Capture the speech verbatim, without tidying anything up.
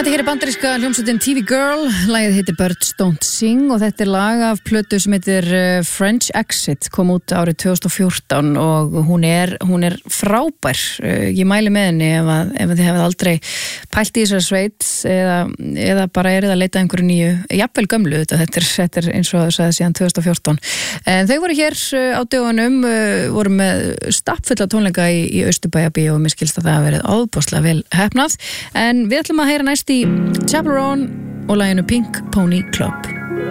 Þetta hér er bandaríska hljómsveitin T V Girl, lagið heitir Birds Don't Sing og þetta er lag af plötu sem heitir French Exit, kom út árið tvö þúsund og fjórtán og hún er, hún er frábær. Ég mæli með henni ef, að, ef þið hefði aldrei pælt í þessari sveit eða, eða bara erið að leita einhverju nýju, jafnvel gömlu þetta, þetta er, þetta er eins og það sagði síðan tvö þúsund og fjórtán. En þau voru hér á dögunum, voru með stappfulla tónleika í, í Austurbæjarbíó og mér skilst að það hafi verið ofboðslega vel heppnað. En við ætlum að heyra næst í Chaperone og laginu Pink Pony Club.